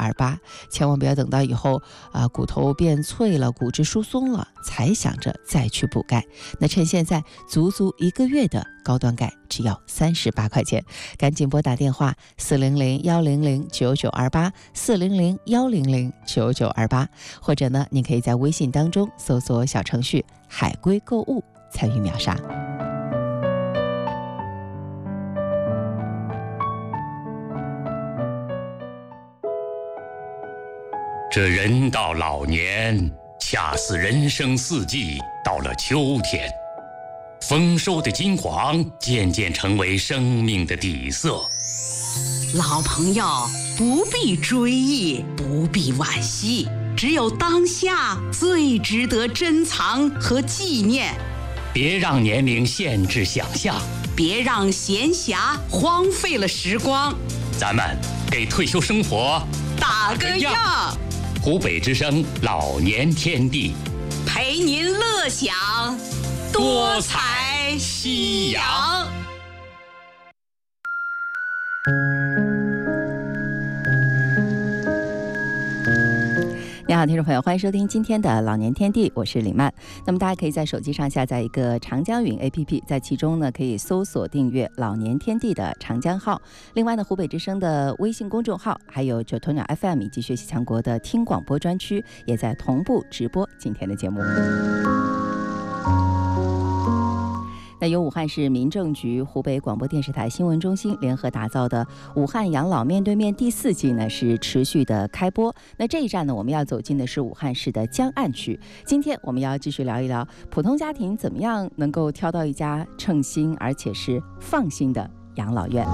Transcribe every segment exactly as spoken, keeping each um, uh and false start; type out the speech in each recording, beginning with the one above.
二八，千万不要等到以后啊、呃、骨头变脆了，骨质疏松了才想着再去补钙。那趁现在足足一个月的高端钙只要三十八块钱，赶紧拨打电话四零零幺零零九九二八四零零幺零零九九二八，或者呢，你可以在微信当中搜索小程序海龟购物参与秒杀。 这人到老年，恰似人生四季到了秋天，丰收的金黄渐渐成为生命的底色。 老朋友不必追忆，不必惋惜，只有当下最值得珍藏和纪念。 别让年龄限制想象， 别让闲暇荒废了时光。 咱们给退休生活打个样。 湖北之声老年天地， 陪您乐享多彩夕阳。 你好，听众朋友，欢迎收听今天的老年天地，我是李曼。那么大家可以在手机上下载一个长江云 A P P， 在其中呢可以搜索订阅老年天地的长江号。另外呢，湖北之声的微信公众号，还有九头鸟 F M 以及学习强国的听广播专区，也在同步直播今天的节目。那由武汉市民政局、湖北广播电视台新闻中心联合打造的武汉养老面对面第四季呢是持续的开播。那这一站呢，我们要走进的是武汉市的江岸区。今天我们要继续聊一聊普通家庭怎么样能够挑到一家称心而且是放心的养老院。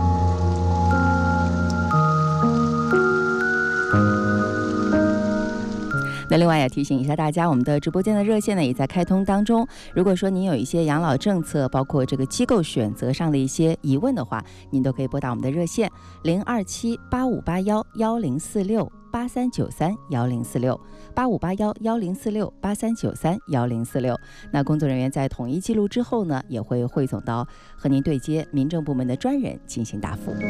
那另外也提醒一下大家，我们的直播间的热线呢也在开通当中。如果说您有一些养老政策，包括这个机构选择上的一些疑问的话，您都可以拨打我们的热线零二七八五八幺幺零四六八三九三幺零四六八五八幺幺零四六八三九三幺零四六。那工作人员在统一记录之后呢，也会汇总到和您对接民政部门的专人进行答复。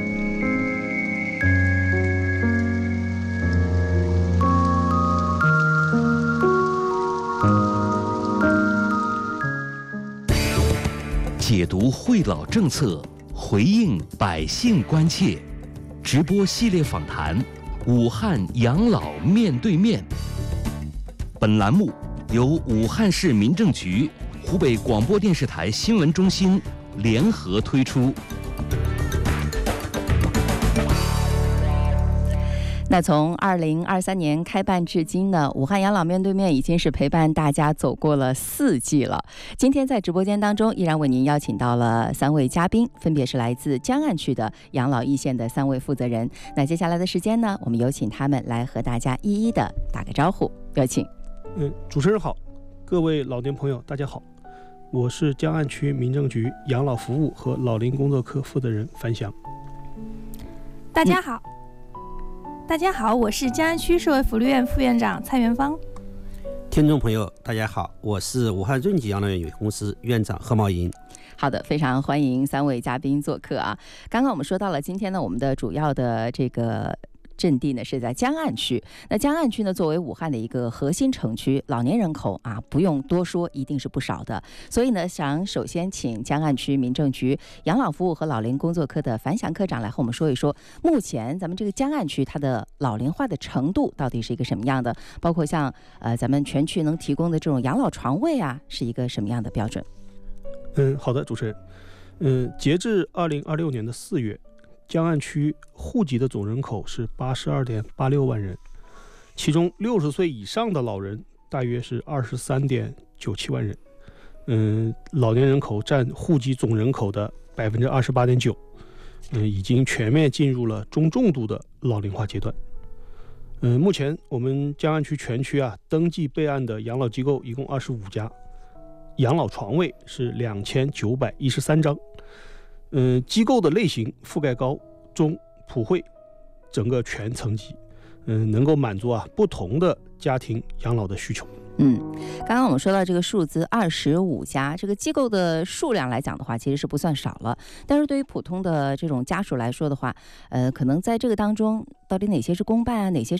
解读惠老政策，回应百姓关切，直播系列访谈武汉养老面对面。本栏目由武汉市民政局、湖北广播电视台新闻中心联合推出。 那从二零二三年开办至今呢，武汉养老面对面已经是陪伴大家走过了四季了。今天在直播间当中，依然为您邀请到了三位嘉宾，分别是来自江岸区的养老一线的三位负责人。那接下来的时间呢，我们有请他们来和大家一一的打个招呼。有请。 嗯，主持人好，各位老年朋友，大家好，我是江岸区民政局养老服务和老龄工作科负责人樊翔。 大家好。嗯大家好，我是江岸区社会福利院副院长蔡元芳。 听众朋友大家好，我是武汉润吉养老院有限公司院长贺茂银。 好的，非常欢迎三位嘉宾做客啊。刚刚我们说到了，今天呢，我们的主要的这个阵地呢是在江岸区。那江岸区呢，作为武汉的一个核心城区，老年人口啊不用多说，一定是不少的。所以呢，想首先请江岸区民政局养老服务和老龄工作科的樊翔科长来和我们说一说，目前咱们这个江岸区它的老龄化的程度到底是一个什么样的？包括像呃咱们全区能提供的这种养老床位啊，是一个什么样的标准？ 嗯，好的，主持人。嗯，截至二零二六年的四月。江岸区户籍的总人口是八十二点八六万人，其中六十岁以上的老人大约是二十三点九七万人。嗯，老年人口占户籍总人口的百分之二十八点九，嗯，已经全面进入了中重度的老龄化阶段。嗯，目前我们江岸区全区啊登记备案的养老机构一共二十五家，养老床位是两千九百一十三张。嗯，机构的类型覆盖高、中、普惠，整个全层级，嗯，能够满足啊不同的家庭养老的需求。 嗯，刚刚我们说到这个数字二十五家，这个机构的数量来讲的话，其实是不算少了。但是对于普通的这种家属来说的话，呃，可能在这个当中，到底哪些是公办啊，哪些是